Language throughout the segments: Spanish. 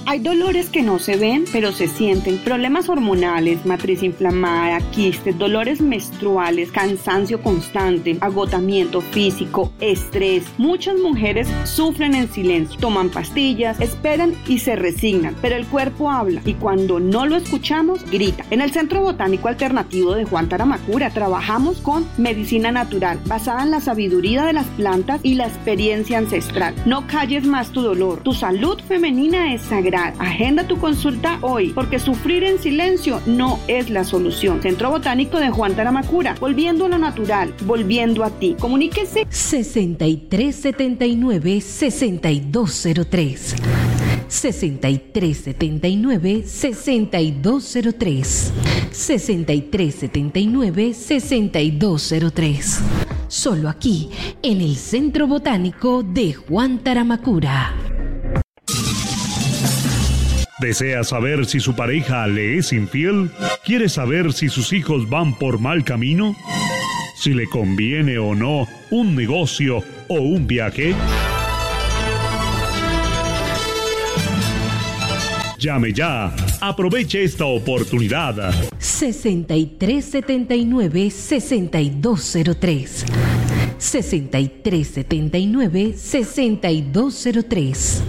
Hay dolores que no se ven, pero se sienten. Problemas hormonales, matriz inflamada, quistes, dolores menstruales, cansancio constante, agotamiento físico, estrés. Muchas mujeres sufren en silencio, toman pastillas, esperan y se resignan, pero el cuerpo habla y cuando no lo escuchamos, grita. En el Centro Botánico Alternativo de Juan Taramacura trabajamos con medicina natural, basada en la sabiduría de las plantas y la experiencia ancestral. No calles más tu dolor. Tu salud femenina es sagrada. Agenda tu consulta hoy, porque sufrir en silencio no es la solución. Centro Botánico de Juan Taramacura, volviendo a lo natural, volviendo a ti. Comuníquese 6379-6203 6379-6203 6379-6203. Solo aquí, en el Centro Botánico de Juan Taramacura. ¿Desea saber si su pareja le es infiel? ¿Quiere saber si sus hijos van por mal camino? ¿Si le conviene o no un negocio o un viaje? Llame ya. Aproveche esta oportunidad. 6379-6203 6379-6203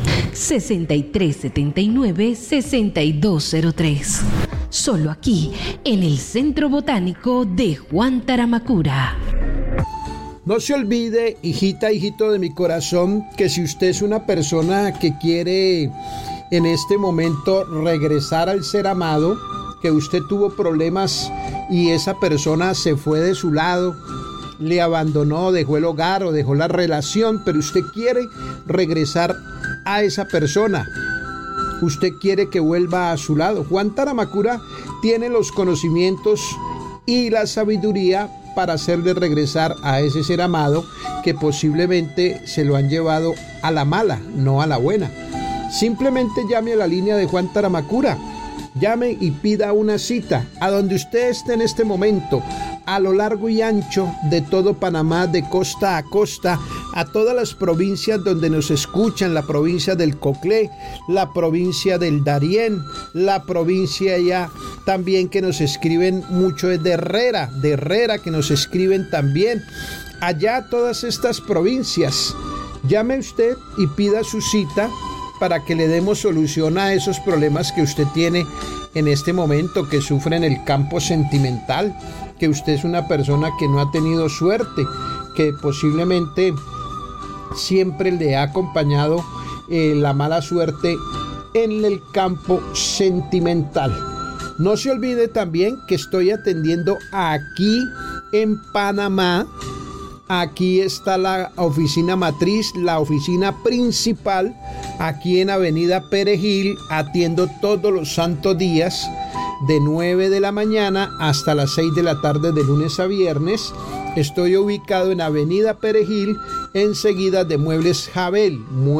6379-6203. Solo aquí, en el Centro Botánico de Juan Taramacura. No se olvide, hijita, hijito de mi corazón, que si usted es una persona que quiere en este momento regresar al ser amado, que usted tuvo problemas y esa persona se fue de su lado, le abandonó, dejó el hogar o dejó la relación, pero usted quiere regresar a esa persona, usted quiere que vuelva a su lado. Juan Taramacura tiene los conocimientos y la sabiduría para hacerle regresar a ese ser amado que posiblemente se lo han llevado a la mala, no a la buena. Simplemente llame a la línea de Juan Taramacura, llame y pida una cita a donde usted esté en este momento, a lo largo y ancho de todo Panamá, de costa a costa, a todas las provincias donde nos escuchan, la provincia del Coclé, la provincia del Darién, la provincia ya también que nos escriben mucho es de Herrera que nos escriben también, allá todas estas provincias. Llame usted y pida su cita para que le demos solución a esos problemas que usted tiene en este momento, que sufre en el campo sentimental, que usted es una persona que no ha tenido suerte, que posiblemente siempre le ha acompañado la mala suerte en el campo sentimental. No se olvide también que estoy atendiendo aquí en Panamá. Aquí está la oficina matriz, la oficina principal, aquí en Avenida Perejil. Atiendo todos los santos días de 9 de la mañana hasta las 6 de la tarde de lunes a viernes. Estoy ubicado en Avenida Perejil, enseguida de Muebles Jabel.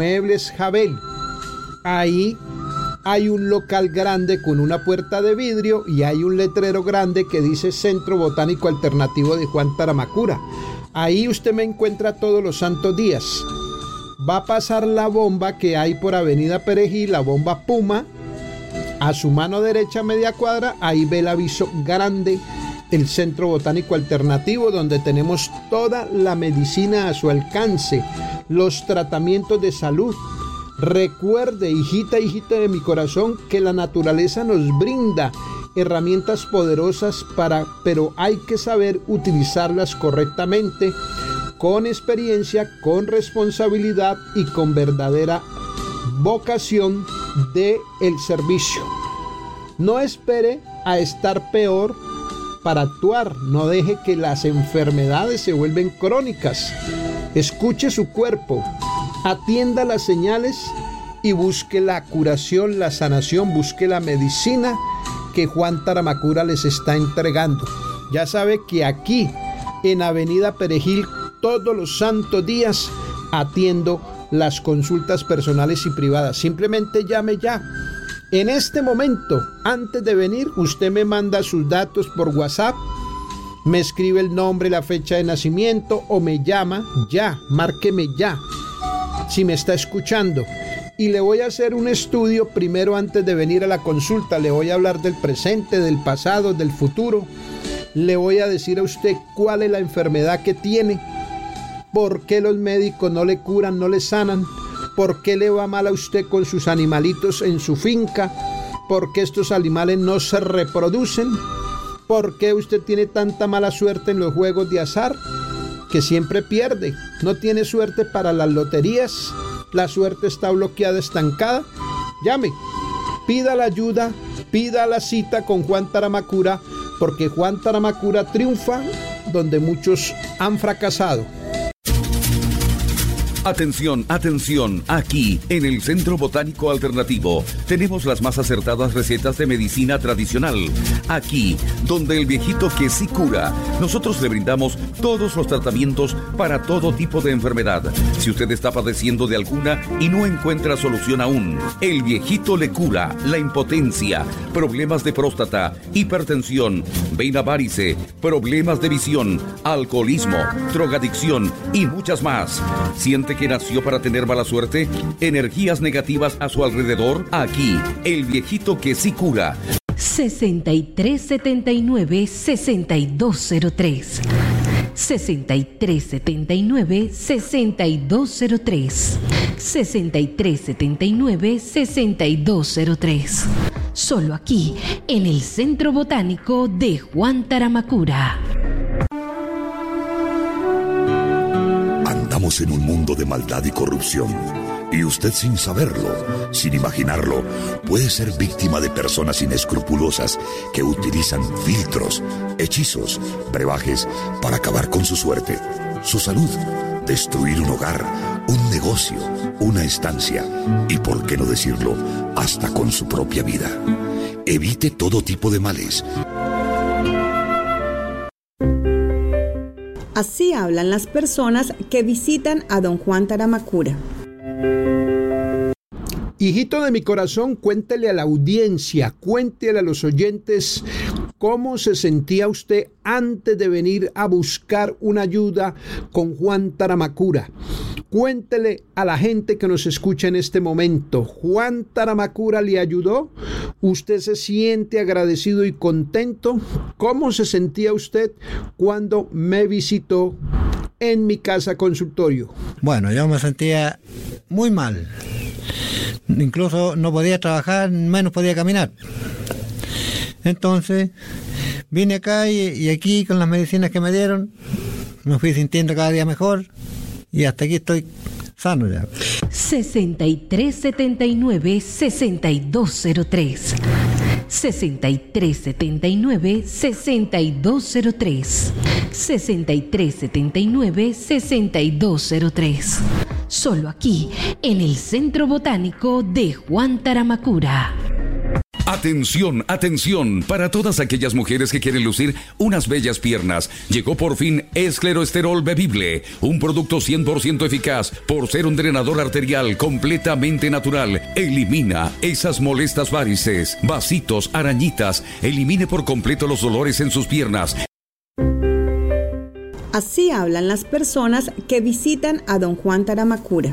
Ahí hay un local grande con una puerta de vidrio y hay un letrero grande que dice Centro Botánico Alternativo de Juan Taramacura. Ahí usted me encuentra todos los santos días. Va a pasar la bomba que hay por Avenida Perejil, la bomba Puma. A su mano derecha, media cuadra, ahí ve el aviso grande del Centro Botánico Alternativo, donde tenemos toda la medicina a su alcance, los tratamientos de salud. Recuerde, hijita de mi corazón, que la naturaleza nos brinda herramientas poderosas pero hay que saber utilizarlas correctamente, con experiencia, con responsabilidad y con verdadera vocación de el servicio. No espere a estar peor para actuar, no deje que las enfermedades se vuelvan crónicas. Escuche su cuerpo, atienda las señales y busque la curación, la sanación, busque la medicina que Juan Taramacura les está entregando. Ya sabe que aquí en Avenida Perejil todos los santos días atiendo las consultas personales y privadas. Simplemente llame ya. En este momento, antes de venir, usted me manda sus datos por WhatsApp, me escribe el nombre, la fecha de nacimiento o me llama ya, márqueme ya, si me está escuchando. y le voy a hacer un estudio primero antes de venir a la consulta. Le voy a hablar del presente, del pasado, del futuro. Le voy a decir a usted cuál es la enfermedad que tiene, por qué los médicos no le curan, no le sanan, por qué le va mal a usted con sus animalitos en su finca, por qué estos animales no se reproducen, por qué usted tiene tanta mala suerte en los juegos de azar, que siempre pierde, no tiene suerte para las loterías, la suerte está bloqueada, estancada. Llame, pida la ayuda, pida la cita con Juan Taramacura, porque Juan Taramacura triunfa donde muchos han fracasado. Atención, atención, aquí en el Centro Botánico Alternativo tenemos las más acertadas recetas de medicina tradicional. Aquí, donde el viejito que sí cura, nosotros le brindamos todos los tratamientos para todo tipo de enfermedad. Si usted está padeciendo de alguna y no encuentra solución aún, el viejito le cura la impotencia, problemas de próstata, hipertensión, vena varice, problemas de visión, alcoholismo, drogadicción y muchas más. ¿Siente que nació para tener mala suerte? ¿Energías negativas a su alrededor? Aquí, el viejito que sí cura. 6379-6203 6379-6203 6379-6203. Solo aquí, en el Centro Botánico de Juan Taramacura. Andamos en un mundo de maldad y corrupción, y usted, sin saberlo, sin imaginarlo, puede ser víctima de personas inescrupulosas que utilizan filtros, hechizos, brebajes para acabar con su suerte, su salud, destruir un hogar, un negocio, una estancia y, por qué no decirlo, hasta con su propia vida. Evite todo tipo de males. Así hablan las personas que visitan a don Juan Taramacura. Hijito de mi corazón, cuéntele a la audiencia, cuéntele a los oyentes cómo se sentía usted antes de venir a buscar una ayuda con Juan Taramacura. Cuéntele a la gente que nos escucha en este momento, ¿Juan Taramacura le ayudó? ¿Usted se siente agradecido y contento? ¿Cómo se sentía usted cuando me visitó en mi casa consultorio? Bueno, yo me sentía muy mal. Incluso no podía trabajar, menos podía caminar. Entonces vine acá y aquí con las medicinas que me dieron me fui sintiendo cada día mejor y hasta aquí estoy sano ya. 6379-6203 6379-6203 6379-6203. Solo aquí, en el Centro Botánico de Juan Taramacura. Atención, atención, para todas aquellas mujeres que quieren lucir unas bellas piernas. Llegó por fin Escleroesterol Bebible, un producto 100% eficaz por ser un drenador arterial completamente natural. Elimina esas molestas varices, vasitos, arañitas. Elimine por completo los dolores en sus piernas. Así hablan las personas que visitan a don Juan Taramacura.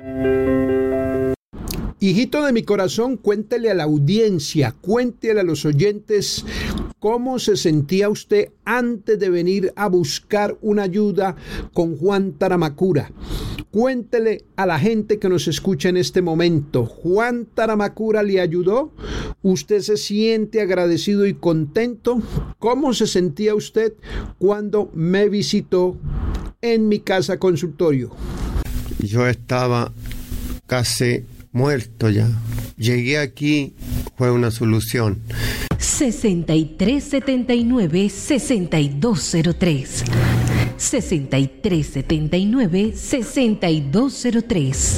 Hijito de mi corazón, cuéntele a la audiencia, cuéntele a los oyentes cómo se sentía usted antes de venir a buscar una ayuda con Juan Taramacura. Cuéntele a la gente que nos escucha en este momento, ¿Juan Taramacura le ayudó? ¿Usted se siente agradecido y contento? ¿Cómo se sentía usted cuando me visitó en mi casa consultorio? Yo estaba casi muerto ya. Llegué aquí, fue una solución. 6379-6203 6379-6203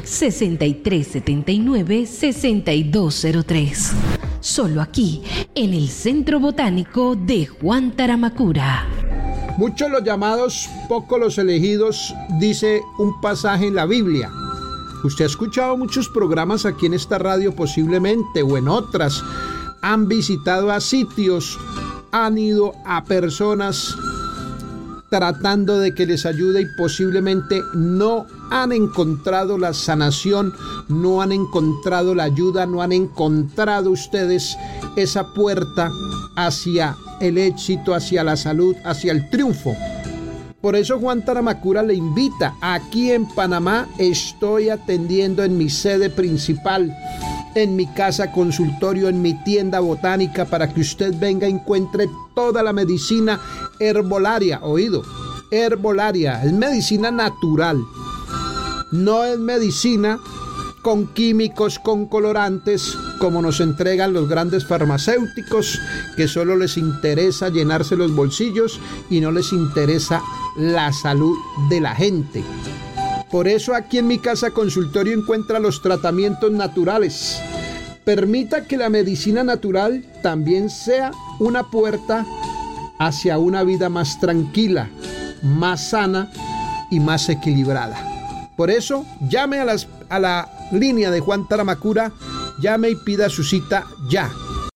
6379-6203. Solo aquí, en el Centro Botánico de Juan Taramacura. Muchos los llamados, pocos los elegidos, dice un pasaje en la Biblia. Usted ha escuchado muchos programas aquí en esta radio posiblemente o en otras. Han visitado a sitios, han ido a personas tratando de que les ayude y posiblemente no han encontrado la sanación, no han encontrado la ayuda, no han encontrado ustedes esa puerta hacia el éxito, hacia la salud, hacia el triunfo. Por eso Juan Taramacura le invita. Aquí en Panamá estoy atendiendo en mi sede principal, en mi casa consultorio, en mi tienda botánica, para que usted venga y encuentre toda la medicina herbolaria. Oído, herbolaria, es medicina natural, no es medicina con químicos, con colorantes, como nos entregan los grandes farmacéuticos, que solo les interesa llenarse los bolsillos y no les interesa la salud de la gente. Por eso aquí en mi casa consultorio encuentra los tratamientos naturales. Permita que la medicina natural también sea una puerta hacia una vida más tranquila, más sana y más equilibrada. Por eso, llame a la línea de Juan Taramacura, llame y pida su cita ya.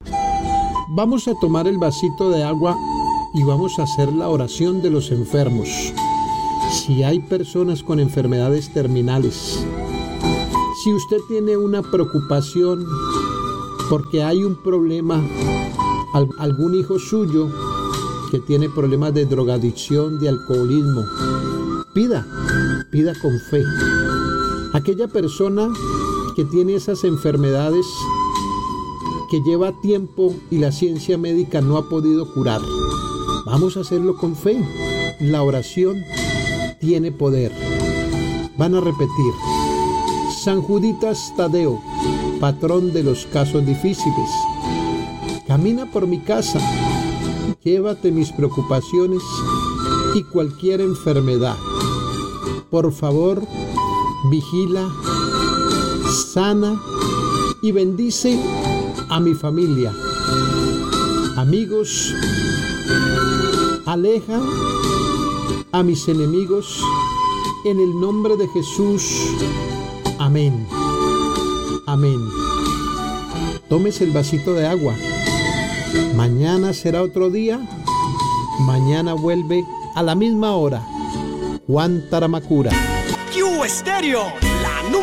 Vamos a tomar el vasito de agua y vamos a hacer la oración de los enfermos. Si hay personas con enfermedades terminales, si usted tiene una preocupación porque hay un problema, algún hijo suyo que tiene problemas de drogadicción, de alcoholismo, pida con fe. Aquella persona que tiene esas enfermedades que lleva tiempo y la ciencia médica no ha podido curar, vamos a hacerlo con fe. La oración tiene poder. Van a repetir: San Juditas Tadeo, patrón de los casos difíciles, camina por mi casa, llévate mis preocupaciones y cualquier enfermedad. Por favor, vigila, sana y bendice a mi familia. Amigos, aleja a mis enemigos en el nombre de Jesús. Amén. Amén. Tómese el vasito de agua. Mañana será otro día. Mañana vuelve a la misma hora Juan Taramacura. ¡Q Estéreo!